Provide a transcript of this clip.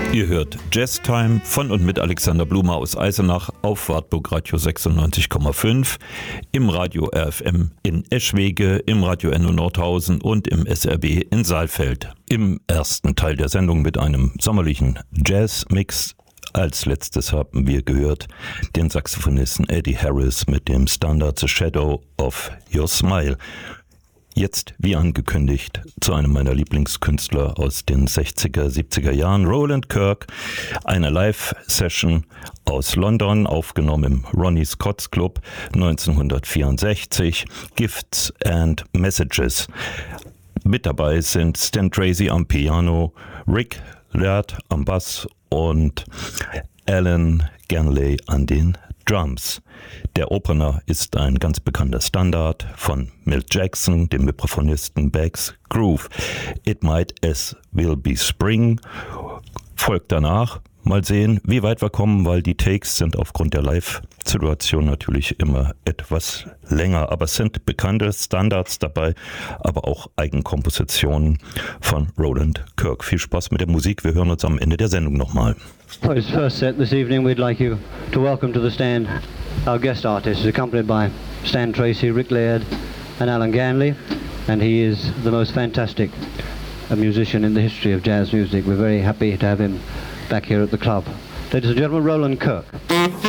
Ihr hört Jazz Time von und mit Alexander Blumer aus Eisenach auf Wartburg Radio 96,5, im Radio RFM in Eschwege, im Radio Enno Nordhausen und im SRB in Saalfeld. Im ersten Teil der Sendung mit einem sommerlichen Jazz-Mix. Als letztes haben wir gehört den Saxophonisten Eddie Harris mit dem Standard The Shadow of Your Smile. Jetzt, wie angekündigt, zu einem meiner Lieblingskünstler aus den 60er, 70er Jahren, Roland Kirk, eine Live-Session aus London, aufgenommen im Ronnie Scott's Club 1964, Gifts and Messages. Mit dabei sind Stan Tracy am Piano, Rick Laird am Bass und Alan Ganley an den Drums. Der Opener ist ein ganz bekannter Standard von Milt Jackson, dem Vibraphonisten Beggs Groove. It Might As Will Be Spring folgt danach. Mal sehen, wie weit wir kommen, weil die Takes sind aufgrund der Live-Situation natürlich immer etwas länger. Aber es sind bekannte Standards dabei, aber auch Eigenkompositionen von Roland Kirk. Viel Spaß mit der Musik. Wir hören uns am Ende der Sendung nochmal. For his first set this evening, we'd like you to welcome to the stand our guest artist, accompanied by Stan Tracy, Rick Laird and Alan Ganley, and he is the most fantastic musician in the history of jazz music. We're very happy to have him back here at the club. Ladies and gentlemen, Roland Kirk.